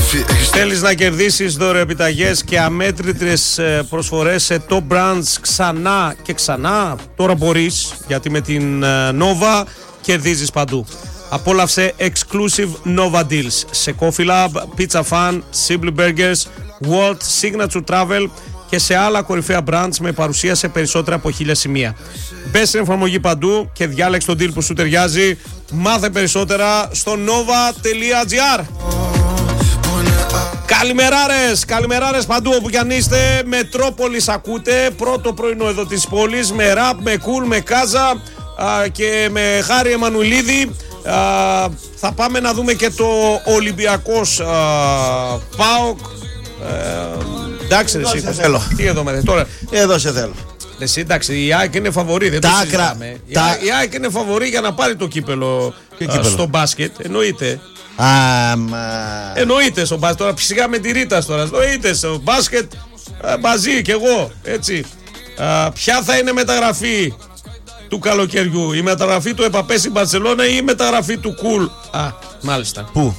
Θέλεις να κερδίσεις δωρεοεπιταγές και αμέτρητες προσφορές σε top brands ξανά και ξανά? Τώρα μπορείς, γιατί με την Nova κερδίζεις παντού. Απόλαυσε exclusive Nova Deals σε Coffee Lab, Pizza Fan, Simply Burgers, Walt, Signature Travel και σε άλλα κορυφαία brands με παρουσία σε περισσότερα από 1000 σημεία. Μπες στην εφαρμογή παντού και διάλεξε τον deal που σου ταιριάζει. Μάθε περισσότερα στο nova.gr. Καλημεράρες παντού όπου κι αν είστε. Μετρόπολης ακούτε, πρώτο πρωινό εδώ της πόλης, με ραπ, με κουλ, με κάζα και με Χάρη Εμμανουηλίδη. Θα πάμε να δούμε και το Ολυμπιακός ΠΑΟΚ. Εντάξει, εδώ εσύ, σε θέλω. τι εδώ με τώρα. Εδώ σε θέλω. Εσύ, εντάξει, η ΑΕΚ είναι φαβορή, δεν το συζητάμε. Η ΑΕΚ είναι φαβορή για να πάρει το κύπελο στο μπάσκετ, εννοείται. Εννοείται στο μπάσκετ, τώρα φυσικά με τη Ρίτα τώρα. Εννοείται στο μπάσκετ μαζί κι εγώ, έτσι. Ποια θα είναι μεταγραφή του καλοκαιριού, η μεταγραφή του Επαπέ στην Μπαρσελόνα ή η μεταγραφή του Κουλ? Μάλιστα. Πού?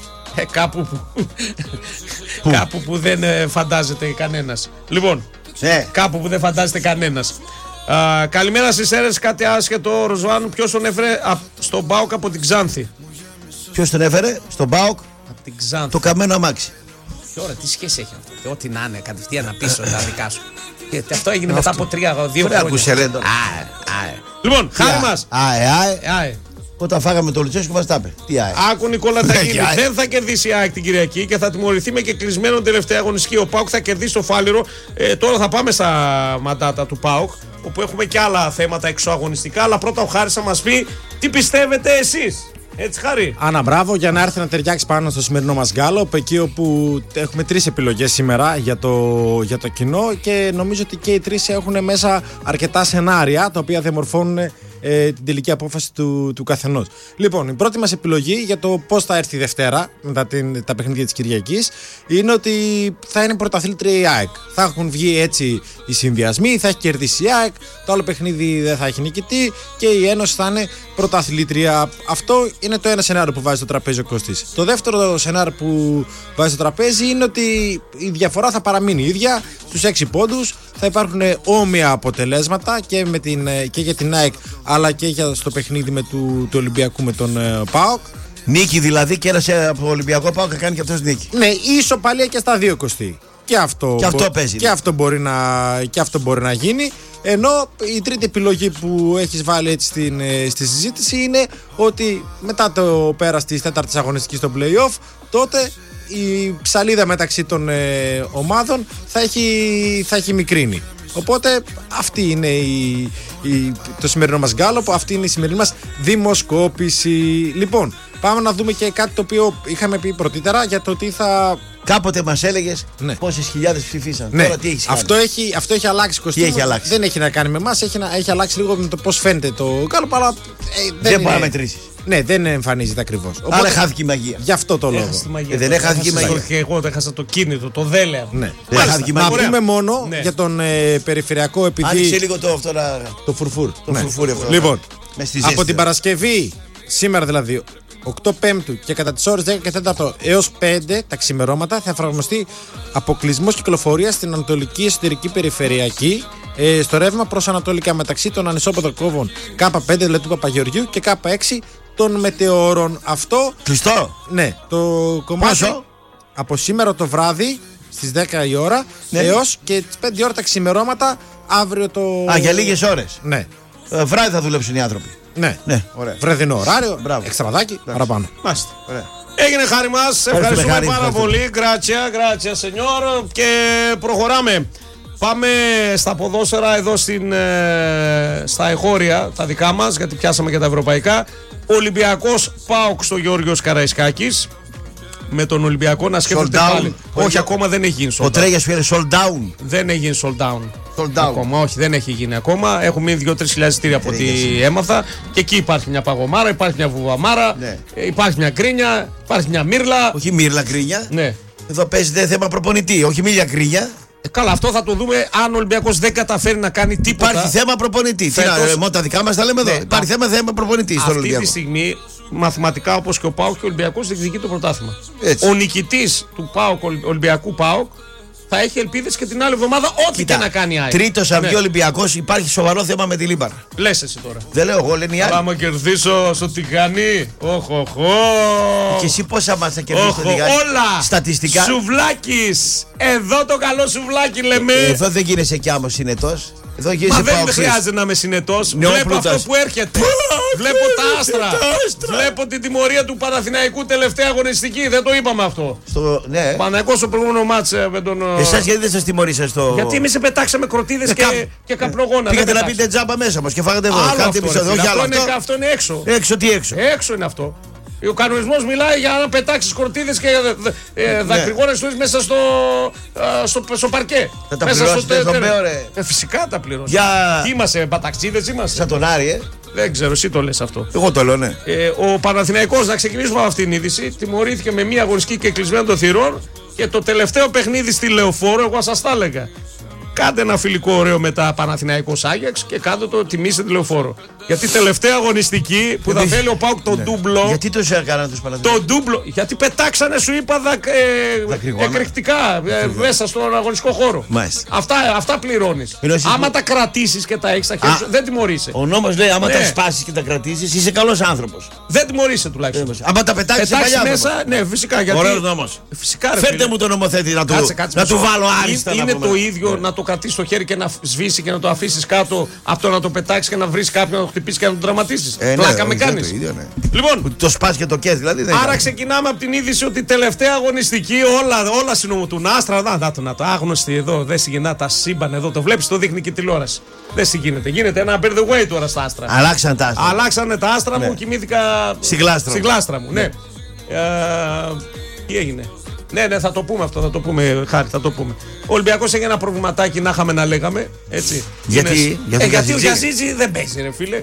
Κάπου που δεν φαντάζεται κανένας. Λοιπόν, κάπου που δεν φαντάζεται κανένας. Καλημέρα στις αίρες, κάτι άσχετο, Ροζβάν. Ποιος τον έφερε στον ΠΑΟΚ από την Ξάνθη? Ποιος τον έφερε στον ΠΑΟΚ? Από την Ξάνθη. Το καμένο αμάξι. Και ώρα, τι σχέση έχει αυτό? Ό,τι να είναι, κατευθείαν να πίσω τα δικά σου. Γιατί αυτό έγινε μετά από 2 χρόνια. Λοιπόν, χάρη μας. Όταν φάγαμε το Λουτσέσκο μας τα είπε. Τι ΑΕΚ? Άκου Νικόλα, θα γίνει. Δεν θα κερδίσει η ΑΕΚ την Κυριακή και θα τιμωρηθεί με κεκλεισμένο τελευταία αγωνιστική. Ο ΠΑΟΚ θα κερδίσει το Φάληρο. Τώρα θα πάμε στα μαντάτα του ΠΑΟΚ, όπου έχουμε και άλλα θέματα εξωαγωνιστικά. Αλλά πρώτα ο Χάρης θα μας πει τι πιστεύετε εσείς. Έτσι, Χάρη. Άνα, μπράβο, για να έρθει να ταιριάξει πάνω στο σημερινό μας γκάλοπ, εκεί όπου έχουμε 3 επιλογές σήμερα για το κοινό και νομίζω ότι και οι 3 έχουν μέσα αρκετά σενάρια τα οποία διαμορφώνουν την τελική απόφαση του καθενός. Λοιπόν, η πρώτη μας επιλογή για το πώς θα έρθει η Δευτέρα μετά τα παιχνίδια της Κυριακής είναι ότι θα είναι πρωταθλήτρια η ΑΕΚ. Θα έχουν βγει έτσι οι συνδυασμοί, θα έχει κερδίσει η ΑΕΚ, το άλλο παιχνίδι δεν θα έχει νικητή και η Ένωση θα είναι πρωταθλήτρια. Αυτό είναι το ένα σενάριο που βάζει στο τραπέζι ο Κωστής. Το δεύτερο σενάριο που βάζει στο τραπέζι είναι ότι η διαφορά θα παραμείνει ίδια στους 6 πόντους. Θα υπάρχουν όμοια αποτελέσματα και για την ΑΕΚ αλλά και στο παιχνίδι του Ολυμπιακού με τον ΠΑΟΚ. Νίκη δηλαδή, κέρασε από το Ολυμπιακό ΠΑΟΚ, κάνει και αυτός νίκη. Ναι, ισοπαλία και στα 2 Κωστή. Και αυτό παίζει. Και αυτό μπορεί να γίνει. Ενώ η τρίτη επιλογή που έχεις βάλει έτσι στη συζήτηση είναι ότι μετά το πέρας της 4ης αγωνιστικής στο play-off, τότε η ψαλίδα μεταξύ των ομάδων θα έχει μικρύνει. Οπότε αυτή είναι το σημερινό μας γκάλοπ, αυτή είναι η σημερινή μας δημοσκόπηση. Λοιπόν, πάμε να δούμε και κάτι το οποίο είχαμε πει πρωτήτερα για το ότι θα... Κάποτε μας έλεγες πόσες χιλιάδες ψηφίσαν. Ναι. Τώρα τι έχεις κάνει? Αυτό έχει αλλάξει, Κωστή. Έχει αλλάξει? Δεν έχει να κάνει με εμάς, έχει αλλάξει λίγο με το πώς φαίνεται το γκάλοπ, αλλά δεν μπορεί να μετρήσεις. Ναι, δεν εμφανίζεται ακριβώς. Άρα χάθηκε η μαγεία. Γι' αυτό το λόγο. Δεν έχασε η μαγεία. Και εγώ έχασα το κίνητο, το δέλεα. Ναι. Να πούμε μόνο για τον περιφερειακό, επειδή. Άνοιξε λίγο το φουρφούρ. Το φουρφούρι αυτό. Λοιπόν, από την Παρασκευή, σήμερα δηλαδή, 8 Πέμπτου και κατά τις ώρες 10 και 4 έως 5 τα ξημερώματα θα εφαρμοστεί αποκλεισμός κυκλοφορίας στην Ανατολική Εσωτερική Περιφερειακή στο ρεύμα προς Ανατολικά μεταξύ των ανισόποδων κόβων K5 δηλαδή του Παπαγεωργίου και K6 των Μετεώρων. Αυτό κλειστό. Ναι, το κομμάτι από σήμερα το βράδυ στις 10 η ώρα έως και τις 5 η ώρα τα ξημερώματα αύριο το... για λίγες ώρες. Ναι. Βράδυ θα δουλέψουν οι άνθρωποι. Ναι. Βραδινό ωράριο, εξτραδάκι, παραπάνω. Μάλιστα. Έγινε, Χάρη μας, ευχαριστούμε πάρα πολύ. Grazie, señor. Και προχωράμε. Πάμε στα ποδόσφαιρα εδώ στα εγχώρια, τα δικά μας, γιατί πιάσαμε και τα ευρωπαϊκά. Ολυμπιακός ΠΑΟΚ στο Γεώργιος Καραϊσκάκης. Με τον Ολυμπιακό να σκέφτεται πάλι. Όχι, ακόμα δεν έχει γίνει sold out. Ο Τρέγιας πήρε sold down. Δεν έχει γίνει sold down. Ακόμα, όχι, δεν έχει γίνει ακόμα. Έχουν μείνει 2-3 χιλιάδες εισιτήρια από ό,τι έμαθα. Και εκεί υπάρχει μια παγωμάρα, υπάρχει μια βουβαμάρα, υπάρχει μια κρίνια, υπάρχει μια μύρλα. Όχι μύρλα, κρίνια. Ναι. Εδώ παίζεται θέμα προπονητή, όχι μίλια κρίνια. Καλά, αυτό θα το δούμε αν ο Ολυμπιακός δεν καταφέρει να κάνει τίποτα. Υπάρχει θέμα προπονητή. Μόνο τα δικά μας τα λέμε εδώ. Υπάρχει θέμα προπονητή στον Ολυμπιακό. Αυτή τη στιγμή μαθηματικά όπως και ο ΠΑΟΚ και ο Ολυμπιακός διεκδικεί το πρωτάθλημα. Έτσι. Ο νικητής του ΠΑΟΚ, Ολυμπιακού ΠΑΟΚ, θα έχει ελπίδες και την άλλη εβδομάδα ό,τι και να κάνει η ΑΕΚ. Τρίτος αν βγει Ολυμπιακός, υπάρχει σοβαρό θέμα με τη Λίμπαρ. Λες εσύ τώρα. Δεν λέω εγώ, λένε οι άλλοι. Θα μου κερδίσω στο Τηγανί. Και εσύ πόσα μας θα κερδίσει στο Τηγανί? Όλα. Στατιστικά. Σουβλάκης. Εδώ το καλό σουβλάκι λέμε. Εδώ δεν γίνεσαι κι άμμος συνετός. Εδώ γίνεσαι Μα δεν παοξής. χρειάζεται να είμαι συνετός. Νεόπλουτας. Βλέπω αυτό που έρχεται. Βλέπω τα άστρα. Βλέπω την τιμωρία του Παναθηναϊκού τελευταία αγωνιστική. Δεν το είπαμε αυτό. Ναι. Παναθηναϊκός στο προηγούμενο μάτς με τον. Εσάς γιατί δεν σας τιμωρήσατε στο. Γιατί εμείς σε πετάξαμε κροτίδες και καπνογόνα. Πήγατε να πείτε τζάμπα μέσα μας και φάγατε εδώ. Αυτό είναι έξω. Έξω τι έξω. Έξω είναι αυτό. Ο κανονισμός μιλάει για να πετάξεις κορτίδες και δακρυγόνες του μέσα στο παρκέ. Θα τα πληρώσετε στον Μπέο, ρε. Φυσικά τα πληρώσω. Για... Τι είμαστε, παταξίδες είμαστε. Σαν τον Άρη, Δεν ξέρω, εσύ το λες αυτό. Εγώ το λέω, ναι. Ο Παναθηναϊκός, να ξεκινήσουμε από αυτήν την είδηση, τιμωρήθηκε με μία αγωνιστική και κλεισμένο των θυρών και το τελευταίο παιχνίδι στη Λεωφόρο, εγώ σας τα έλεγα. Κάντε ένα φιλικό ωραίο μετά Παναθηναϊκός Άγιαξ και κάντε το, τιμήστε τη Λεωφόρο. Γιατί τελευταία αγωνιστική που θα θέλει ο ΠΑΟΚ τον ντούμπλο. Γιατί το έκαναν τους Παναθηναϊκούς? Το ντούμπλο. Γιατί πετάξανε, σου είπα, εκρηκτικά μέσα στον αγωνιστικό χώρο. Αυτά πληρώνεις. Άμα τα κρατήσεις και τα έχεις στα χέρια σου, δεν τιμωρείσαι. Ο νόμος λέει: άμα τα σπάσεις και τα κρατήσεις, είσαι καλός άνθρωπος. Δεν τιμωρείσαι τουλάχιστον. Άμα τα πετάξεις μέσα, ναι, φυσικά. Ωραίος νόμος. Φέρτε μου τον νομοθέτη να του βάλω άριστα. Είναι το ίδιο να το κρατήσεις στο χέρι και να σβήσει και να το αφήσεις κάτω από το να το πετάξεις και να βρεις κάποιον να το χτυπήσεις και να τον τραυματίσεις. Πλάκα με κάνεις. Λοιπόν, το σπάς και το κες δηλαδή. Άρα ξεκινάμε από την είδηση ότι τελευταία αγωνιστική όλα συνομωτούν. Άστρα, να το άγνωστη εδώ, δεν συγκινά τα σύμπαν εδώ. Το βλέπεις, το δείχνει και η τηλεόραση. Δεν συγκίνεται. Γίνεται ένα bear the way τώρα στα άστρα. Αλλάξανε τα άστρα μου, κοιμήθηκα στη γλάστρα μου. Ναι. Τι έγινε? Ναι, θα το πούμε αυτό, θα το πούμε, Χάρη, θα το πούμε. Ο Ολυμπιακός έχει ένα προβληματάκι να είχαμε να λέγαμε. Έτσι. Γιατί ο Γιαζίζη δεν παίζει, ρε φίλε.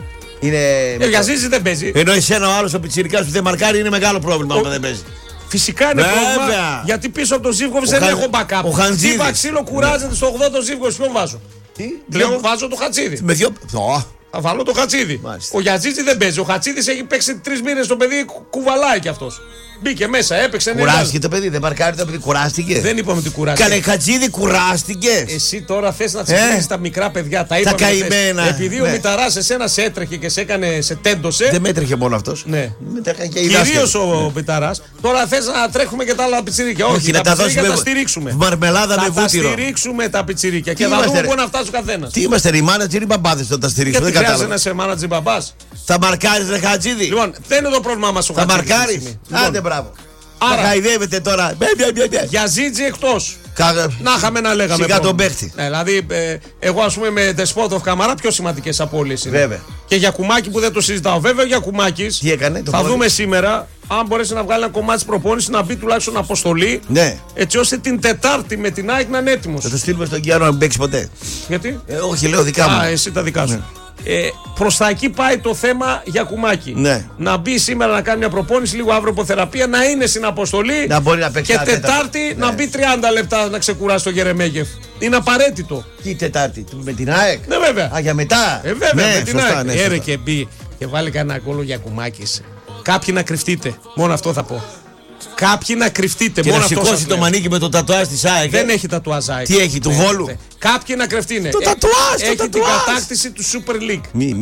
Ο Γιαζίζη δεν παίζει. Ενώ εσένα ο άλλος ο πιτσιρικάς που δεν μαρκάρει είναι μεγάλο πρόβλημα όταν δεν παίζει. Φυσικά είναι πρόβλημα. Γιατί πίσω από τον Ζίβκοβιτς δεν έχω backup. Τζίβα ξύλο κουράζεται στο 80 Ζίβκοβιτς. Ποιον βάζω? Πλέον βάζω το Χατσίδη. Θα βάλω το Χατσίδη. Ο Γιαζίζη δεν παίζει. Ο Χατσίδης έχει παίξει 3 μήνες το παιδί, κουβαλάει κι αυτός. Μπήκε μέσα, έπαιξε. Κουράστηκε το παιδί, δεν μαρκάρει το παιδί, κουράστηκε. Δεν είπαμε ότι κουράστηκε. Καλέ Χατζίδη, κουράστηκε. Εσύ τώρα θες να τσιμπήσεις τα μικρά παιδιά, τα είπαμε. Τα καημένα. Επειδή ο Μηταράς εσένα σε έτρεχε και σε τέντωσε. Δεν με έτρεχε μόνο αυτός. Ναι. Κυρίως ο Μηταράς. Τώρα θες να τρέχουμε και τα άλλα πιτσιρίκια. Όχι, να τα δώσουμε. Τα στηρίξουμε. Μαρμελάδα με βούτυρο. Θα στηρίξουμε τα πιτσιρίκια και θα δούμε πού να φτάσει ο καθένας. Τι είμαστε, ρε μάνατζερ ή μπαμπάδες όταν τα στηρίξουμε? Δεν χρειάζεται να σε μάνατζερ μπαμπάς. Θα μαρκάρεις, ρε Χατζίδη? Λοιπόν, δεν είναι το πρόβλημά μας ο Χατζίδης. Θα μαρκάρεις. Άντε, μπράβο. Άρα, χαϊδεύετε τώρα. Για Ζήτζι εκτός. Να είχαμε να λέγαμε. Σιγά τον παίχτη. Δηλαδή, εγώ ας πούμε με Despotov Καμαρά πιο σημαντικές απώλειες είναι. Βέβαια. Και για Κουμάκη που δεν το συζητάω. Βέβαια για Κουμάκης. Τι έκανε, θα δούμε σήμερα αν μπορέσει να βγάλει ένα κομμάτι της προπόνησης, να μπει τουλάχιστον αποστολή. Ναι. Έτσι ώστε την Τετάρτη με την ΑΕΚ να είναι έτοιμος. Θα το στείλουμε στον Κιάνο να μην παίξει ποτέ. Γιατί? Όχι, λέω δικά μου. Εσύ τα δικά σου. Προς τα εκεί πάει το θέμα για Κουμάκη. Ναι. Να μπει σήμερα να κάνει μια προπόνηση, λίγο αύριο-ποθεραπεία, να είναι στην αποστολή. Να μπορεί να παίξει και Τετάρτη να μπει 30 λεπτά να ξεκουράσει το Γερεμέγεφ. Είναι απαραίτητο. Τι Τετάρτη, με την ΑΕΚ? Ναι, βέβαια. Α, για μετά. Βέβαια, με την ΑΕΚ. Ναι, και μπει και βάλει κανένα κόλλο για Κουμάκης. Κάποιοι να κρυφτείτε. Μόνο αυτό θα πω. Κάποιοι να κρυφτείτε. Και μόνο να αυτό. σηκώσει το μανίκι με το τατουάζ της ΑΕΚ. Δεν έχει τατουάζ ΑΕΚ. Τι έχει, του Βόλου? Κάποιοι να κρυφτείτε. Το τατουάζ, έχει την κατάκτηση του Super League.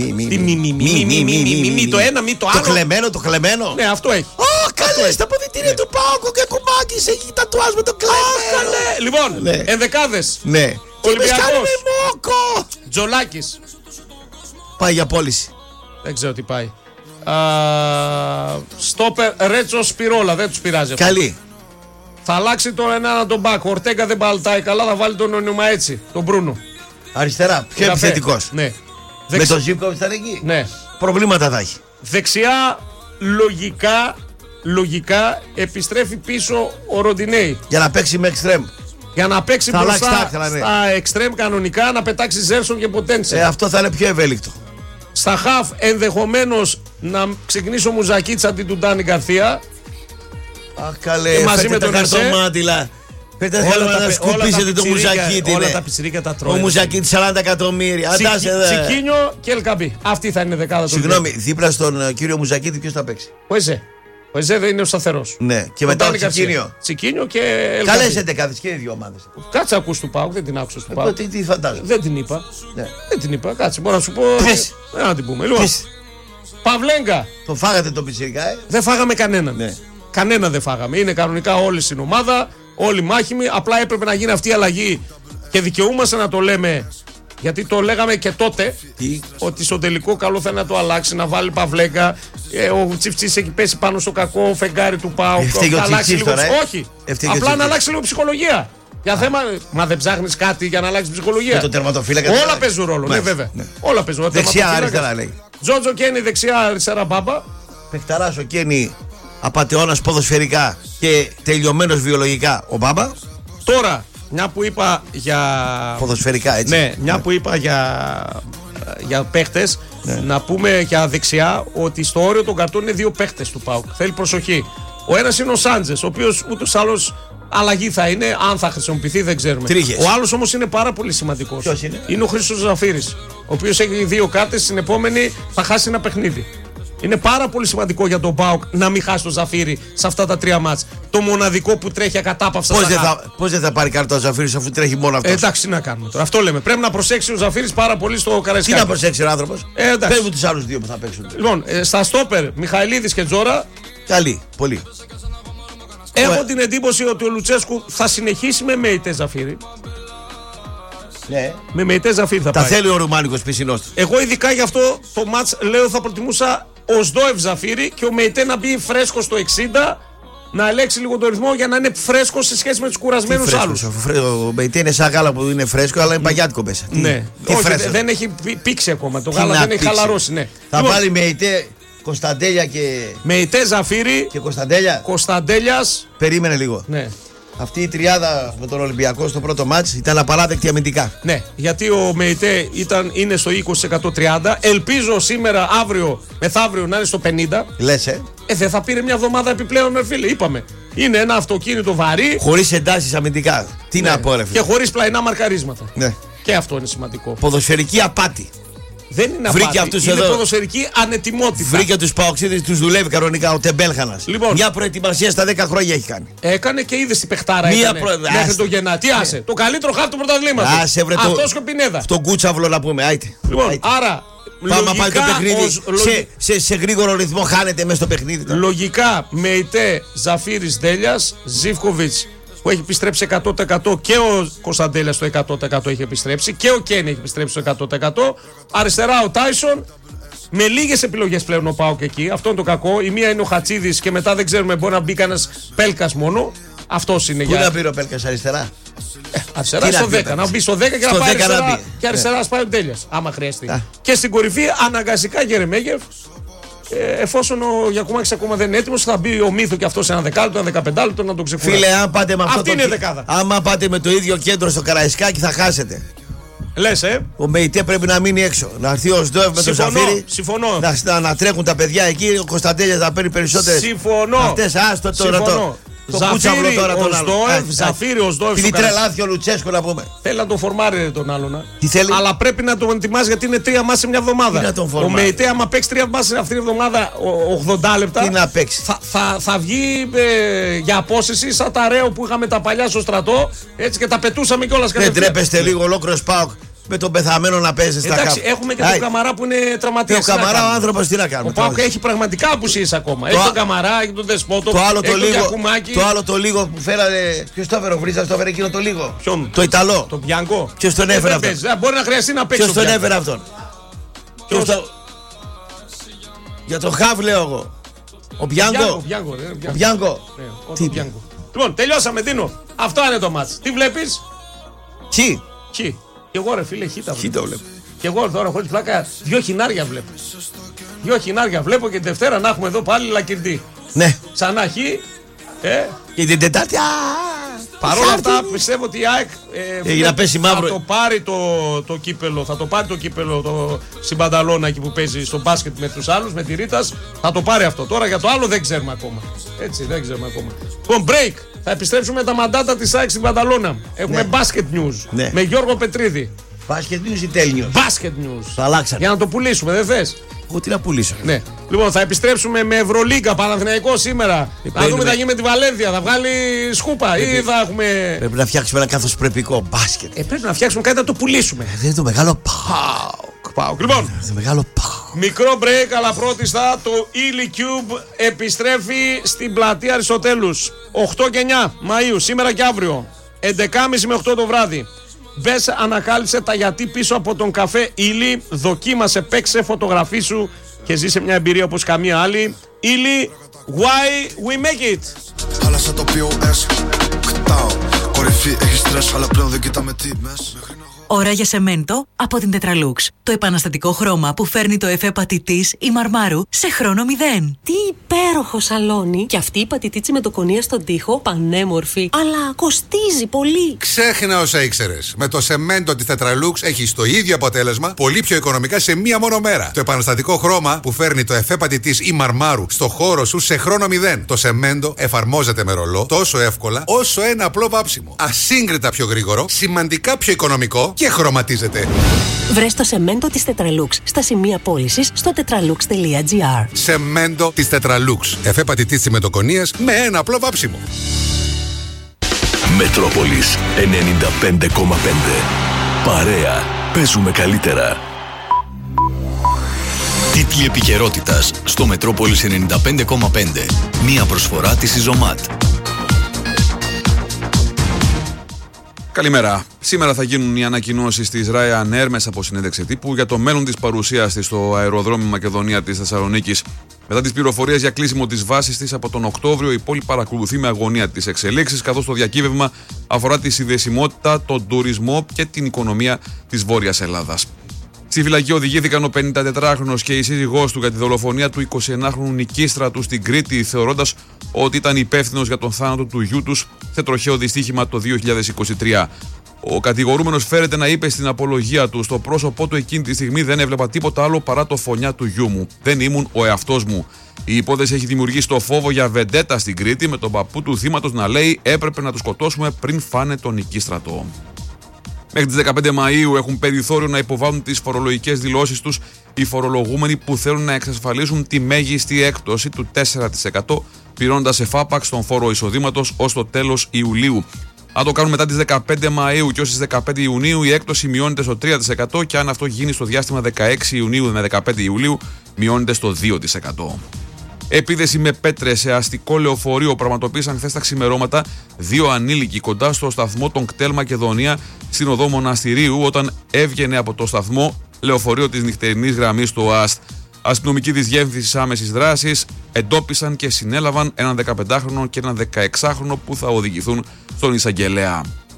Μη. Το ένα, μη το άλλο. Το κλεμμένο. Ναι, αυτό έχει. Καλέ, στα αποδυτήρια του Πάοκου και Κουμάκης έχει τατουάζ με το κλεμμένο. Λοιπόν, ενδεκάδες. Ναι. Ολυμπιακός. Μόκο. Τζολάκης. Πάει για πώληση. Δεν ξέρω τι πάει. Στόπερ Ρέτσο Σπυρόλα, δεν τους πειράζει. Καλή. Θα αλλάξει τον έναν τον μπακ. Ο Ορτέγκα δεν παλτάει καλά, θα βάλει τον όνομα έτσι. Τον Μπρούνο. Αριστερά, πιο επιθετικός. Ναι. Με τον Ζίβκοβιτς θα είναι εκεί. Ναι. Προβλήματα θα έχει. Δεξιά, λογικά επιστρέφει πίσω ο Ροντινέι. Για να παίξει με εξτρέμ. Για να παίξει μπροστά στα εξτρέμ κανονικά, να πετάξει Ζέρσον και Ποτένσε. Αυτό θα είναι πιο ευέλικτο. Στα χαφ ενδεχομένως να ξεκινήσει ο Μουζακίτς αντί του Ντάνι Γκαρθία. Αχ, καλέ, μαζί με τον Ερσέ. Πέτε θέλω να σκουπίσετε το Μουζακίτη. Όλα τα πιτσιρίκια τα τρώει. Ο Μουζακίτη 40 εκατομμύρια. Τσικίνιο και Ελκαμπή. Αυτή θα είναι δεκάδα του. Συγγνώμη, δίπλα στον κύριο Μουζακίτη ποιος θα παίξει? Ο Εζέ δεν είναι ο σταθερός. Ναι, και μετά ο Τσικίνιο. Τσικίνιο και Ελκαμπή. Καλές 11 και οι δύο ομάδες. Κάτσε ακούς του ΠΑΟΚ, δεν την άκουσα του ΠΑΟΚ. Τι φαντάζομαι. Δεν την είπα. Ναι. Δεν την είπα, κάτσε, μπορώ να σου πω. Δεν να την πούμε. Λοιπόν, Παυλέγκα. Το φάγατε το πιτσιρικά, Δεν φάγαμε κανέναν. Ναι. Κανένα δεν φάγαμε. Είναι κανονικά όλοι στην ομάδα, όλοι μάχημοι. Απλά έπρεπε να γίνει αυτή η αλλαγή και δικαιούμαστε να το λέμε. Γιατί το λέγαμε και τότε ότι στο τελικό καλό θα είναι να το αλλάξει, να βάλει Παυλέγκα. Ο Τσιφτσής έχει πέσει πάνω στο κακό φεγγάρι του ΠΑΟΚ. Όχι. Απλά να αλλάξει λίγο ψυχολογία. Για θέμα. Μα δεν ψάχνεις κάτι για να αλλάξει ψυχολογία. Το τερματοφύλακα. Όλα παίζουν ρόλο. Ναι, βέβαια. Όλα παίζουν ρόλο. Δεξιά-αριστερά λέει. Τζότζο Κένι δεξιά-αριστερά μπάμπα. Πεχταράς ο Κένι, απατεώνας ποδοσφαιρικά και τελειωμένος βιολογικά ο Μπάμπα. Τώρα, μια που είπα για. Ποδοσφαιρικά, έτσι. Ναι, μια που είπα για παίχτες, να πούμε για δεξιά ότι στο όριο των καρτών είναι δύο παίχτες του ΠΑΟΚ. Θέλει προσοχή. Ο ένας είναι ο Σάντζες, ο οποίος ούτως άλλως αλλαγή θα είναι, αν θα χρησιμοποιηθεί δεν ξέρουμε. Τρίχες. Ο άλλος όμως είναι πάρα πολύ σημαντικός. Ποιος είναι? Είναι ο Χρήστος Ζαφύρης, ο οποίος έχει δύο κάρτες, στην επόμενη θα χάσει ένα παιχνίδι. Είναι πάρα πολύ σημαντικό για τον ΠΑΟΚ να μην χάσει το Ζαφύρι σε αυτά τα τρία μάτς. Το μοναδικό που τρέχει ακατάπαυστα. Πώς δεν θα πάρει κάρτα ο Ζαφύρης αφού τρέχει μόνο αυτό? Εντάξει, τι να κάνουμε τώρα. Αυτό λέμε. Πρέπει να προσέξει ο Ζαφύρης πάρα πολύ στο Καραϊσκάκι. Τι να προσέξει ο άνθρωπος? Πες μου τους άλλους δύο που θα παίξουν. Λοιπόν, στα στόπερ Μιχαηλίδης και Τζόρα. Καλή, πολύ. Έχω την εντύπωση ότι ο Λουτσέσκου θα συνεχίσει με Μεϊτέ Ζαφύρι. Ναι. Με Μεϊτέ Ζαφύρι θα πάει. Τα θέλει ο Ρουμάνικος πισινός του. Εγώ ειδικά γι' αυτό το μάτς λέω θα προτιμούσα ο Σντόεφ Ζαφύρι και ο Μεϊτέ να μπει φρέσκο στο 60, να ελέξει λίγο το ρυθμό για να είναι φρέσκο σε σχέση με τους κουρασμένους άλλους. Ο Μεϊτέ είναι σαν γάλα που είναι φρέσκο, αλλά είναι παγιάτικο μέσα. Ναι, όχι, δεν έχει πήξει ακόμα. Το γάλα δεν έχει χαλαρώσει. Ναι. Θα βάλει Μεϊτέ, Κωνσταντέλια και. Μεϊτέ Ζαφύρι Και Κωνσταντέλια. Κωνσταντέλιας. Περίμενε λίγο. Ναι. Αυτή η τριάδα με τον Ολυμπιακό στο πρώτο μάτς ήταν απαράδεκτη αμυντικά. Ναι, γιατί ο Μεϊτέ είναι στο 20% 30%. Ελπίζω σήμερα, αύριο, μεθαύριο να είναι στο 50%. Λες, Δεν θα πήρε μια εβδομάδα επιπλέον, φίλε. Είπαμε. Είναι ένα αυτοκίνητο βαρύ. Χωρίς εντάσεις αμυντικά. Τι να πω, ρε φίλε. Και χωρίς πλαϊνά μαρκαρίσματα. Ναι. Και αυτό είναι σημαντικό. Ποδοσφαιρική απάτη. Δεν είναι απάτη, είναι εδώ ποδοσφαιρική ανετοιμότητα. Βρήκε τους Παοξίδες, τους δουλεύει κανονικά ο Τεμπέλχανας. Λοιπόν, μια προετοιμασία στα 10 χρόνια έχει κάνει. Έκανε και είδε την παιχτάρα μέχρι το Γενάρη. Τι άσε, το καλύτερο χάρτη του πρωταθλήματος. Αυτός και ο Πινέδα. Στον Κούτσαυλο να πούμε, άιτε. Λοιπόν, άρα. Πάμε να πάει το παιχνίδι. Σε γρήγορο ρυθμό χάνεται μέσα στο παιχνίδι. Λογικά Μεϊτέ, Ζαφύρης, Ντέλιας, Ζίβκοβιτς που έχει επιστρέψει 100% και ο Κωνσταντέλιας στο 100% έχει επιστρέψει και ο Κένι έχει επιστρέψει στο 100%. Αριστερά ο Τάισον. Με λίγες επιλογές πλέον ο ΠΑΟΚ εκεί. Αυτό είναι το κακό. Η μία είναι ο Χατσίδης και μετά δεν ξέρουμε, μπορεί να μπει κανένας Πέλκας μόνο. Αυτός είναι. Πού να μπει ο Πέλκας, αριστερά? Αριστερά στο 10. Να μπει στο 10 και να πάει αριστερά. Και αριστερά να πάει ο Ντέλιας, άμα χρειαστεί. Και στην κορυφή αναγκαστικά Γερεμέγεφ. Εφόσον ο Γιακουμάκης ακόμα δεν είναι έτοιμος, θα μπει ο Μύθο και αυτό σε ένα 10 λεπτό, ένα 15 λεπτό να τον ξεκουράσει. Φίλε, αν πάτε με αυτό αυτή είναι δεκάδα. Άμα πάτε με το ίδιο κέντρο στο Καραϊσκάκι θα χάσετε. Λες, Ο Μεϊτέ πρέπει να μείνει έξω. Να έρθει ο Σντόεφ με τον Ζαφύρι. Συμφωνώ. Να τρέχουν τα παιδιά εκεί. Ο Κωνσταντέλιας να παίρνει περισσότερες. Συμφωνώ. Αυτές, άστο τώρα. Ζαφύρι, ο Σντόεφ, Ζαφύρι, ο Σντόεφ. Τι τρελάθει ο Λουτσέσκο να πούμε. Θέλει να τον φορμάρει τον άλλον. Τι θέλει? Αλλά πρέπει να τον ετοιμάζει γιατί είναι 3 μάτς σε μια εβδομάδα. Ο Μεϊτέ, άμα παίξει 3 μάτς αυτή την εβδομάδα 80 λεπτά. Τι να παίξει. Θα βγει για απόσυση σαν τα ρέο που είχαμε τα παλιά στο στρατό. Έτσι και τα πετούσαμε κιόλας. Δεν τρέπεστε λίγο ολόκληρο ΠΑΟΚ με τον πεθαμένο να παίζει στα κάτω. Εντάξει, έχουμε και τον Καμαρά που είναι τραυματίας. Ο Καμαρά ο άνθρωπος τι να κάνει. Ο ΠΑΟΚ έχει πραγματικά απουσίες ακόμα. Έχει τον Καμαρά, έχει τον Δεσπότο. Το άλλο το λίγο που φέρανε. Ποιος το έφερε, ο Βρίζας το έφερε εκείνο το λίγο. Ποιον? Το Ιταλό. Το Μπιάνκο. Ποιος τον έφερε αυτόν? Μπορεί να χρειαστεί να παίξει. Ποιος τον έφερε αυτόν? Για το Χαβ λέω εγώ. Ο Μπιάνκο. Ο Μπιάνκο. Λοιπόν, τελειώσαμε, Δίνο. Αυτό είναι το μάτς. Τι βλέπεις? Χι. Και εγώ ρε φίλε, χι τα βλέπω. Και εγώ τώρα χωρίς πλάκα 2 χινάρια βλέπω. 2 χινάρια βλέπω και την Δευτέρα να έχουμε εδώ πάλι Λακυρτή. Ναι. Ξανά χι. Και την Τετάρτη. Παρ' όλα αυτά πιστεύω ότι η ΑΕΚ θα το πάρει το κύπελο. Θα το πάρει το κύπελο στην Πανταλώνα εκεί που παίζει στο μπάσκετ με τους άλλους, με τη Ρίτας. Θα το πάρει αυτό. Τώρα για το άλλο δεν ξέρουμε ακόμα. Έτσι, δεν ξέρουμε ακόμα. Λοιπόν, break. Θα επιστρέψουμε με τα μαντάτα της ΑΕΚ στην Πανταλώνα. Έχουμε basket news με Γιώργο Πετρίδη. Basket news ή τέλειο? Basket news. Το αλλάξαμε. Για να το πουλήσουμε, δεν θες? Εγώ τι να πουλήσω. Ναι. Λοιπόν, θα επιστρέψουμε με Ευρωλίγκα, Παναθηναϊκό σήμερα. Θα δούμε τι θα γίνει με τη Βαλένθια. Θα βγάλει σκούπα ή θα έχουμε. Πρέπει να φτιάξουμε ένα καθώς πρεπικό μπάσκετ. Πρέπει να φτιάξουμε κάτι να το πουλήσουμε. Δεν είναι το μεγάλο Πάω. Λοιπόν, το μεγάλο μικρό break, αλλά πρώτιστα το Illy Cube επιστρέφει στην πλατεία Αριστοτέλους 8 και 9 Μαΐου, σήμερα και αύριο 11.30 με 8 το βράδυ. Μπες, ανακάλυψε τα γιατί πίσω από τον καφέ Illy, δοκίμασε, παίξε, φωτογραφίσου και ζήσε μια εμπειρία όπως καμία άλλη. Illy, why we make it. Χάλασα το POS, κτάω. Κορυφή έχει στρες, αλλά πλέον δεν κοιτάμε τι μες. Ώρα για σεμέντο από την Tetralux. Το επαναστατικό χρώμα που φέρνει το εφέ πατητής ή μαρμάρου σε χρόνο 0. Τι υπέροχο σαλόνι! Και αυτή η πατητίτσι με το κονία στον τοίχο, πανέμορφη. Αλλά κοστίζει πολύ. Ξέχνα όσα ήξερες. Με το σεμέντο της Tetralux έχεις το ίδιο αποτέλεσμα, πολύ πιο οικονομικά σε μία μόνο μέρα. Το επαναστατικό χρώμα που φέρνει το εφέ πατητής ή μαρμάρου στο χώρο σου σε χρόνο 0. Το σεμέντο εφαρμόζεται με ρολό τόσο εύκολα όσο ένα απλό βάψιμο. Ασύγκριτα πιο γρήγορο, σημαντικά πιο οικονομικό και χρωματίζεται. Βρες το σεμέντο της Tetralux στα σημεία πώλησης στο tetralux.gr. Σεμέντο της Tetralux. Εφέ πατητής τσιμεντοκονίας με ένα απλό βάψιμο. Μετρόπολης 95,5. Παρέα. Παίζουμε καλύτερα. Τίτλοι επικαιρότητας στο Μετρόπολης 95,5. Μία προσφορά της Ιζωμάτ. Καλημέρα. Σήμερα θα γίνουν οι ανακοινώσεις της Ryanair μέσα από συνέντευξη τύπου για το μέλλον της παρουσίας της στο αεροδρόμιο Μακεδονία της Θεσσαλονίκης. Μετά τις πληροφορίες για κλείσιμο της βάσης της από τον Οκτώβριο, η πόλη παρακολουθεί με αγωνία τις εξελίξεις, καθώς το διακύβευμα αφορά τη συνδεσιμότητα, τον τουρισμό και την οικονομία της Βόρειας Ελλάδας. Στη φυλακή οδηγήθηκαν ο 54χρονος και η σύζυγός του για τη δολοφονία του 21χρονου Νικίστρατου στην Κρήτη, θεωρώντας ότι ήταν υπεύθυνος για τον θάνατο του γιού τους σε τροχαίο δυστύχημα το 2023. Ο κατηγορούμενος φέρεται να είπε στην απολογία του: «Στο πρόσωπό του εκείνη τη στιγμή δεν έβλεπα τίποτα άλλο παρά το φωνιά του γιού μου. Δεν ήμουν ο εαυτός μου». Η υπόθεση έχει δημιουργήσει το φόβο για βεντέτα στην Κρήτη, με τον παππού του θύματος να λέει: «Έπρεπε να το σκοτώσουμε πριν φάνε τον Νικίστρατο». Μέχρι τις 15 Μαΐου έχουν περιθώριο να υποβάλουν τις φορολογικές δηλώσεις τους οι φορολογούμενοι που θέλουν να εξασφαλίσουν τη μέγιστη έκπτωση του 4%, πληρώνοντας εφάπαξ τον φόρο εισοδήματος ως το τέλος Ιουλίου. Αν το κάνουν μετά τις 15 Μαΐου και ως τις 15 Ιουνίου, η έκπτωση μειώνεται στο 3% και αν αυτό γίνει στο διάστημα 16 Ιουνίου με 15 Ιουλίου, μειώνεται στο 2%. Επίδεση με πέτρες σε αστικό λεωφορείο πραγματοποίησαν χθες τα ξημερώματα δύο ανήλικοι κοντά στο σταθμό των ΚΤΕΛ Μακεδονία στην οδό Μοναστηρίου, όταν έβγαινε από το σταθμό λεωφορείο της νυχτερινής γραμμής του ΟΑΣΤ. Αστυνομικοί της Διεύθυνσης Άμεσης Δράσης εντόπισαν και συνέλαβαν έναν 15χρονο και έναν 16χρονο που θα οδηγηθούν στον εισαγγελέα.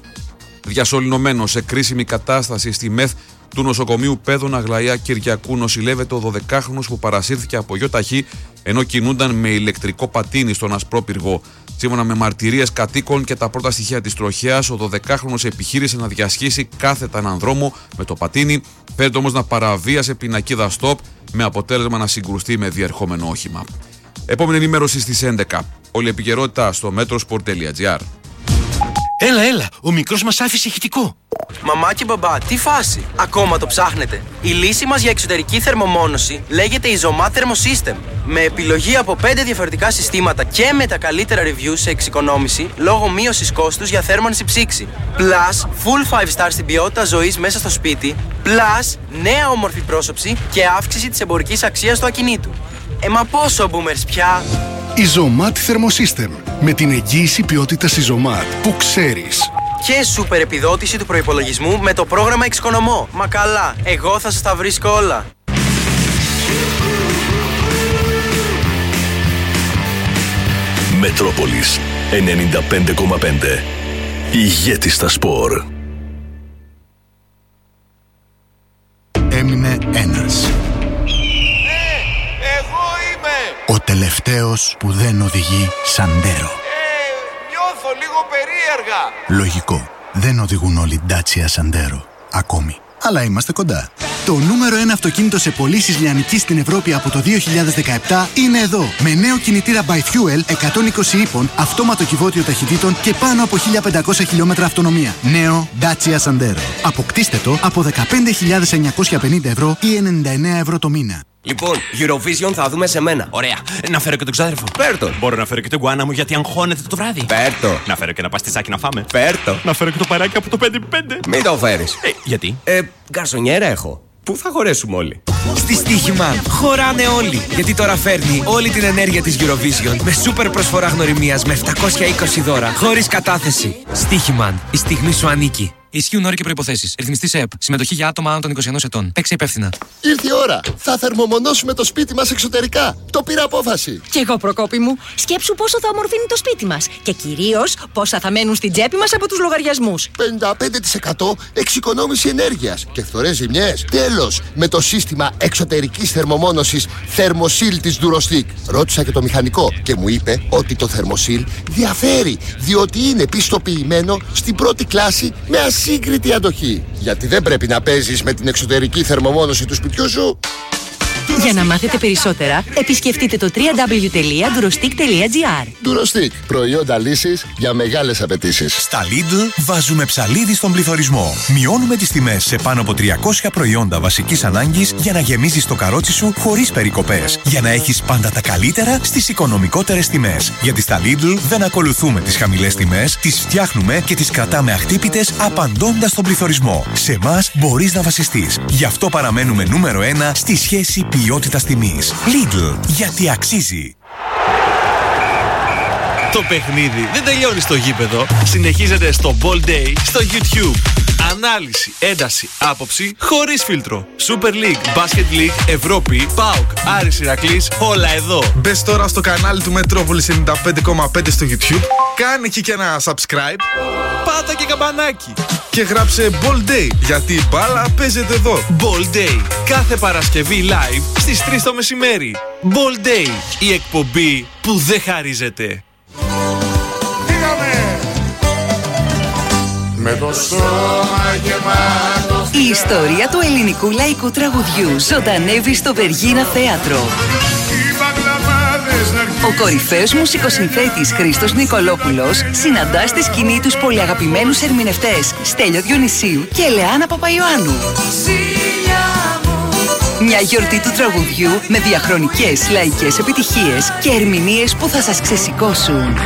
Διασωληνωμένο σε κρίσιμη κατάσταση στη ΜΕΘ του νοσοκομείου Πέδων Αγλαία Κυριακού νοσηλεύεται ο 12χρονος που παρασύρθηκε από γιοταχή ενώ κινούνταν με ηλεκτρικό πατίνι στον Ασπρόπυργο. Σύμφωνα με μαρτυρίες κατοίκων και τα πρώτα στοιχεία της τροχέας, ο 12χρονος επιχείρησε να διασχίσει κάθετα έναν δρόμο με το πατίνι, φαίνεται όμως να παραβίασε πινακίδα stop με αποτέλεσμα να συγκρουστεί με διερχόμενο όχημα. Επόμενη ενημέρωση στις 11. Όλη η επικαιρότητα στο metrosport.gr. Έλα, ο μικρός μας άφησε ηχητικό. Μαμά και μπαμπά, τι φάση, ακόμα το ψάχνετε? Η λύση μας για εξωτερική θερμομόνωση λέγεται Izomat Thermosystem. Με επιλογή από 5 διαφορετικά συστήματα και με τα καλύτερα reviews σε εξοικονόμηση λόγω μείωσης κόστους για θέρμανση ψήξη. Plus, full 5 star στην ποιότητα ζωής μέσα στο σπίτι. Plus, νέα όμορφη πρόσωψη και αύξηση της εμπορικής αξίας του ακινήτου. Μα πόσο boomers πια? Izomat Thermosystem. Με την εγγύηση ποιότητας Izomat που ξέρεις. Και σούπερ επιδότηση του προϋπολογισμού με το πρόγραμμα Εξοικονομώ. Μα καλά, εγώ θα σας τα βρίσκω όλα. Μετρόπολης 95,5. Ηγέτης στα σπορ. Έμεινε ένας. Εγώ είμαι! Ο τελευταίος που δεν οδηγεί Σαντέρο. Νιώθω λίγο περίεργα. Λογικό. Δεν οδηγούν όλοι Dacia Sandero. Ακόμη. Αλλά είμαστε κοντά. Το νούμερο 1 αυτοκίνητο σε πωλήσεις λιανικής στην Ευρώπη από το 2017 είναι εδώ. Με νέο κινητήρα by Fuel 120 ύπων, αυτόματο κυβότιο ταχυτήτων και πάνω από 1500 χιλιόμετρα αυτονομία. Νέο Dacia Sandero. Αποκτήστε το από 15.950 ευρώ ή 99 ευρώ το μήνα. Λοιπόν, Eurovision θα δούμε σε μένα. Ωραία. Να φέρω και τον ξάδερφο. Φέρτο. Μπορώ να φέρω και τον γκουάνα μου γιατί αγχώνεται το βράδυ. Φέρτο. Να φέρω και ένα παστισάκι να φάμε. Φέρτο. Να φέρω και το παράκι από το 5-5. Μην το φέρεις. Γιατί? Γκαρσονιέρα έχω. Πού θα χωρέσουμε όλοι? Στη Στοίχημαν χωράνε όλοι. Γιατί τώρα φέρνει όλη την ενέργεια της Eurovision με σούπερ προσφορά γνωριμίας με 720 δώρα χωρίς κατάθεση. Στοίχημαν. Η στιγμή σου ανήκει. Ισχύουν όροι και προϋποθέσεις. Ρυθμιστής ΕΕΠ. Συμμετοχή για άτομα άνω των 21 ετών. Παίξε υπεύθυνα. Ήρθε η ώρα. Θα θερμομονώσουμε το σπίτι μας εξωτερικά. Το πήρα απόφαση. Κι εγώ, Προκόπη μου. Σκέψου πόσο θα ομορφύνει το σπίτι μας. Και κυρίως πόσα θα μένουν στην τσέπη μας από τους λογαριασμούς. 55% εξοικονόμηση ενέργειας και φθορές ζημιές. Τέλος, με το σύστημα εξωτερικής θερμομόνωσης Thermosil της Durostic. Ρώτησα και το μηχανικό και μου είπε ότι το Thermosil διαφέρει, διότι είναι πιστοποιημένο στην πρώτη κλάση με ασύγκριτη αντοχή. Γιατί δεν πρέπει να παίζεις με την εξωτερική θερμομόνωση του σπιτιού σου. Για να μάθετε περισσότερα, επισκεφτείτε το www.durostic.gr. Durostic. Προϊόντα λύσης για μεγάλες απαιτήσεις. Στα Lidl βάζουμε ψαλίδι στον πληθωρισμό. Μειώνουμε τις τιμές σε πάνω από 300 προϊόντα βασικής ανάγκης για να γεμίζεις το καρότσι σου χωρίς περικοπές. Για να έχεις πάντα τα καλύτερα στις οικονομικότερες τιμές. Γιατί στα Lidl δεν ακολουθούμε τις χαμηλές τιμές, τις φτιάχνουμε και τις κρατάμε αχτύπητες απαντώντας στον πληθωρισμό. Σε εμάς μπορείς να βασιστείς. Γι' αυτό παραμένουμε νούμερο 1 στη σχέση ποιότητας τιμής. Lidl, γιατί αξίζει. Το παιχνίδι δεν τελειώνει στο γήπεδο. Συνεχίζεται στο Ball Day στο YouTube. Ανάλυση, ένταση, άποψη χωρίς φίλτρο. Super League, Basket League, Ευρώπη, ΠΑΟΚ, Άρης Ηρακλής, όλα εδώ. Μπες τώρα στο κανάλι του Μετρόπολης 95,5 στο YouTube. Κάνε εκεί και ένα subscribe. Πάτα και καμπανάκι. Και γράψε Ball Day, γιατί η μπάλα παίζεται εδώ. Ball Day, κάθε Παρασκευή live στις 3 το μεσημέρι. Ball Day, η εκπομπή που δεν χαρίζεται. Με το σώμα γεμάτο. Η ιστορία του ελληνικού λαϊκού τραγουδιού ζωντανεύει στο Βεργίνα Θέατρο. Ο κορυφαίος μουσικοσυνθέτης Χρήστος Νικολόπουλος συναντά στη σκηνή τους πολυαγαπημένους ερμηνευτές Στέλιο Διονυσίου και Ελεάνα Παπαϊωάννου. Μια γιορτή του τραγουδιού με διαχρονικές λαϊκές επιτυχίες και ερμηνείες που θα σας ξεσηκώσουν.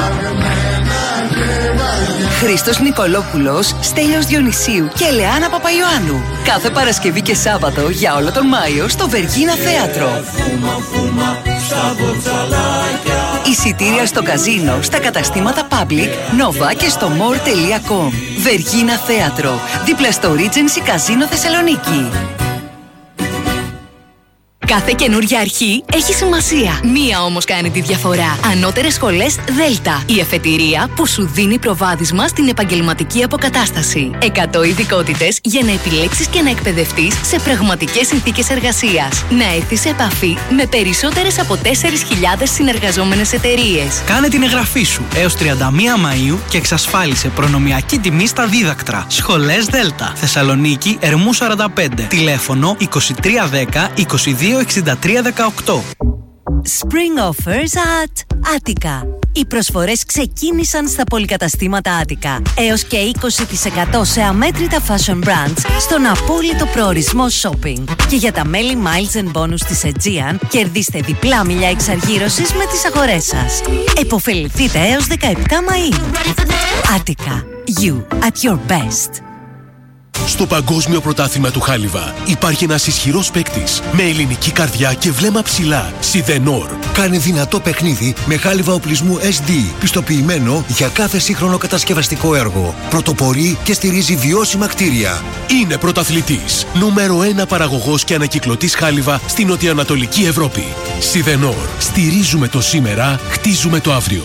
Χρήστος Νικολόπουλος, Στέλιος Διονυσίου και Ελεάνα Παπαϊωάννου. Κάθε Παρασκευή και Σάββατο για όλο τον Μάιο στο Βεργίνα Θέατρο. Εισιτήρια στο καζίνο, στα καταστήματα Public, Nova και στο more.com. Βεργίνα Θέατρο, δίπλα στο Regency Καζίνο Θεσσαλονίκη. Κάθε καινούργια αρχή έχει σημασία. Μία όμως κάνει τη διαφορά. Ανώτερες σχολές Δέλτα. Η εφετηρία που σου δίνει προβάδισμα στην επαγγελματική αποκατάσταση. 100 ειδικότητες για να επιλέξεις και να εκπαιδευτείς σε πραγματικές συνθήκες εργασίας. Να έρθεις σε επαφή με περισσότερες από 4.000 συνεργαζόμενες εταιρείες. Κάνε την εγγραφή σου έως 31 Μαΐου και εξασφάλισε προνομιακή τιμή στα δίδακτρα. Σχολές Δέλτα. Θεσσαλονίκη, Ερμού 45. Τηλέφωνο 2310 22 6318. Spring Offers at Attica. Οι προσφορές ξεκίνησαν στα πολυκαταστήματα Attica. Έως και 20% σε αμέτρητα fashion brands στον απόλυτο προορισμό shopping. Και για τα μέλη Miles and Bonus της Aegean, κερδίστε διπλά μίλια εξαργύρωσης με τις αγορές σας. Εποφεληθείτε έως 17 Μαΐου. Attica. You at your best. Στο Παγκόσμιο Πρωτάθλημα του Χάλιβα υπάρχει ένας ισχυρός παίκτης με ελληνική καρδιά και βλέμμα ψηλά. Σιδενόρ. Κάνει δυνατό παιχνίδι με χάλιβα οπλισμού SD, πιστοποιημένο για κάθε σύγχρονο κατασκευαστικό έργο. Πρωτοπορεί και στηρίζει βιώσιμα κτίρια. Είναι πρωταθλητής. Νούμερο 1 παραγωγός και ανακυκλωτής χάλιβα στην νοτιοανατολική Ευρώπη. Σιδενόρ. Στηρίζουμε το σήμερα, χτίζουμε το αύριο.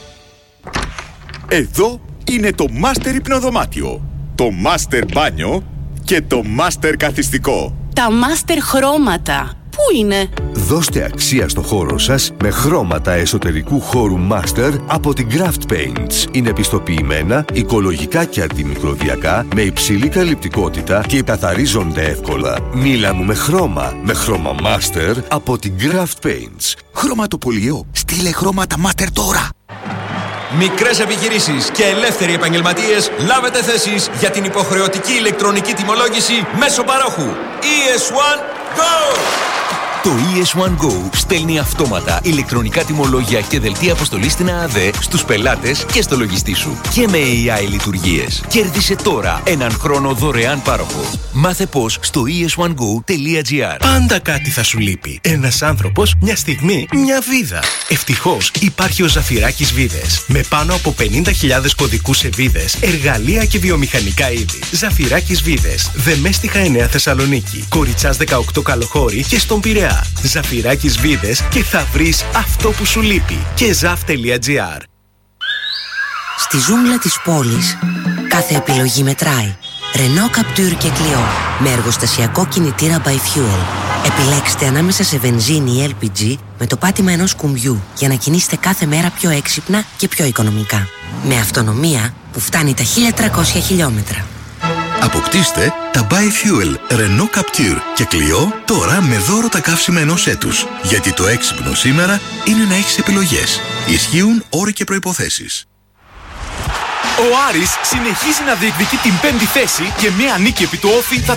Εδώ είναι το Master Υπνοδωμάτιο, το Master Μπάνιο και το Master Καθιστικό. Τα Master Χρώματα. Πού είναι? Δώστε αξία στο χώρο σας με χρώματα εσωτερικού χώρου Master από την Craft Paints. Είναι πιστοποιημένα, οικολογικά και αντιμικροβιακά, με υψηλή καλυπτικότητα και καθαρίζονται εύκολα. Μίλα μου με χρώμα Master από την Craft Paints. Χρωματοπολιό, στείλε χρώματα Master τώρα. Μικρές επιχειρήσεις και ελεύθεροι επαγγελματίες, λάβετε θέσεις για την υποχρεωτική ηλεκτρονική τιμολόγηση μέσω παρόχου. ES1 Go! Το ES1 Go στέλνει αυτόματα ηλεκτρονικά τιμολόγια και δελτία αποστολής στην ΑΑΔ στους πελάτες και στο λογιστή σου. Και με AI λειτουργίες. Κέρδισε τώρα έναν χρόνο δωρεάν πάροχο. Μάθε πώς στο es1go.gr. Πάντα κάτι θα σου λείπει. Ένας άνθρωπος, μια στιγμή, μια βίδα. Ευτυχώς υπάρχει ο Ζαφυράκης Βίδες. Με πάνω από 50.000 κωδικούς σε βίδες, εργαλεία και βιομηχανικά είδη. Ζαφυράκης Βίδες. Δεμέστιχα 9 Θεσσαλονίκη. Κοριτσάς 18 Καλοχώρη και στον Πειραιά. Ζαφυράκης Βίδες και θα βρεις αυτό που σου λείπει. Και zaf.gr. Στη ζούγκλα της πόλης, κάθε επιλογή μετράει. Renault Captur και Clio με εργοστασιακό κινητήρα by Fuel. Επιλέξτε ανάμεσα σε βενζίνη ή LPG με το πάτημα ενός κουμπιού για να κινήσετε κάθε μέρα πιο έξυπνα και πιο οικονομικά. Με αυτονομία που φτάνει τα 1300 χιλιόμετρα. Αποκτήστε τα By Fuel Renault Captur και Clio τώρα με δώρο τα καύσιμα ενός έτους. Γιατί το έξυπνο σήμερα είναι να έχεις επιλογές. Ισχύουν όροι και προϋποθέσεις. Ο Άρης συνεχίζει να διεκδικεί την 5η θέση και μια νίκη επί του Όφη θα